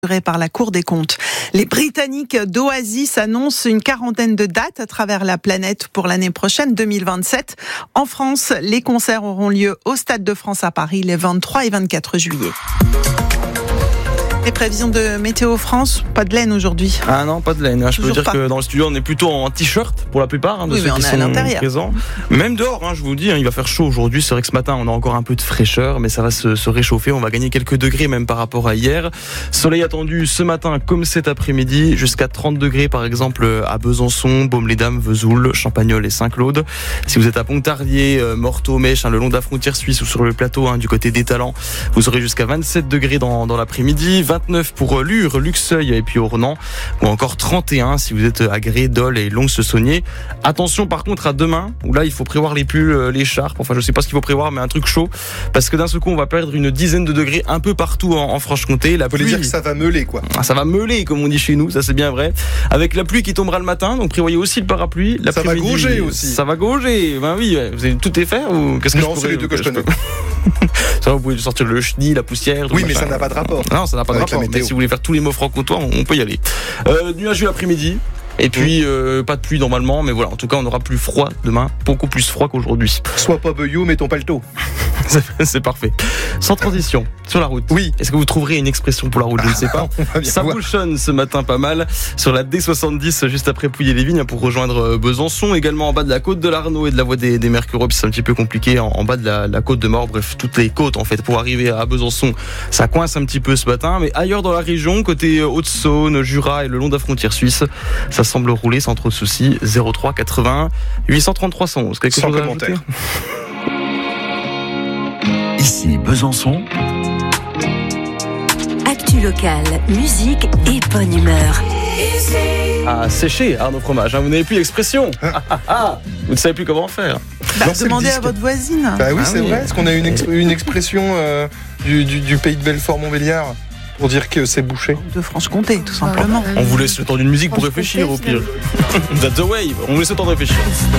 par la Cour des comptes. Les Britanniques d'Oasis annoncent une quarantaine de dates à travers la planète pour l'année prochaine, 2027. En France, les concerts auront lieu au Stade de France à Paris les 23 et 24 juillet. Les prévisions de Météo France, pas de laine aujourd'hui. Ah non, pas de laine. Je peux Toujours dire pas. Que dans le studio, on est plutôt en t-shirt pour la plupart de Oui, ceux mais on qui est à sont l'intérieur. présents. Même dehors, je vous dis, il va faire chaud aujourd'hui. C'est vrai que ce matin, on a encore un peu de fraîcheur, mais ça va se réchauffer. On va gagner quelques degrés même par rapport à hier. Soleil attendu ce matin comme cet après-midi, jusqu'à 30 degrés par exemple à Besançon, Baume-les-Dames, Vesoul, Champagnole et Saint-Claude. Si vous êtes à Pontarlier, Morteau, Mèche, le long de la frontière suisse ou sur le plateau du côté d'Étalans, vous aurez jusqu'à 27 degrés dans l'après-midi, 29 pour Lure, Luxeuil et puis Ornans, ou encore 31 si vous êtes à Gré, Dole et Lons-le-Saunier. Attention par contre à demain, où là il faut prévoir les pulls, l'écharpe, enfin je sais pas ce qu'il faut prévoir, mais un truc chaud, parce que d'un seul coup on va perdre une dizaine de degrés un peu partout en Franche-Comté. La Faut pluie, dire que ça va meuler quoi. ça va meuler comme on dit chez nous, ça c'est bien vrai. Avec la pluie qui tombera le matin, donc prévoyez aussi le parapluie. Ça va gauger aussi. Ça va gauger, ben oui, vous avez tout est fait ou qu'est-ce que Non, je pourrais, c'est les deux que je connais. Ça, vous pouvez sortir le chenil, la poussière. Oui, tout mais machin. ça n'a pas de rapport. Non, ça n'a pas de Avec la rapport. Mais météo. si vous voulez faire tous les mots franc-comtois, on peut y aller. Nuageux l'après-midi. Et puis, pas de pluie normalement, mais voilà, en tout cas, on aura plus froid demain, beaucoup plus froid qu'aujourd'hui. Sois pas beuillot, mets ton paletot. C'est parfait. Sans transition, sur la route. Oui. Est-ce que vous trouverez une expression pour la route? Je ne sais pas. On va bien Ça voir. bouchonne ce matin pas mal sur la D70 juste après Pouilly-les-Vignes pour rejoindre Besançon, également en bas de la côte de l'Arnaud et de la voie des Mercureux, puis c'est un petit peu compliqué en bas de la côte de Mort, bref toutes les côtes en fait pour arriver à Besançon. Ça coince un petit peu ce matin, mais ailleurs dans la région, côté Haute-Saône, Jura et le long de la frontière suisse, ça semble rouler sans trop de soucis. 03 80 833 111. Quelque Sans chose à commentaire. ajouter? Ici Besançon, Actu locale, musique et bonne humeur. Ah, séché Arnaud Fromage, vous n'avez plus l'expression. Vous ne savez plus comment faire. Non, c'est le Demandez à disque. votre voisine. Bah oui, Ah c'est oui. vrai. Est-ce qu'on a une expression du pays de Belfort-Montbéliard pour dire que c'est bouché? De Franche-Comté, tout simplement. On vous laisse le temps d'une musique pour réfléchir au pire. That's the wave. On vous laisse le temps de réfléchir.